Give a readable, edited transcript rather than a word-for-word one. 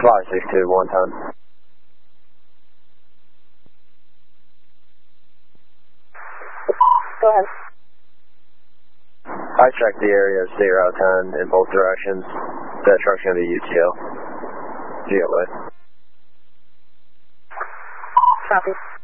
562, 1 ton. Go ahead. I checked the area of State Route 10 in both directions. That truck's going to be UTO. GLA. Copy.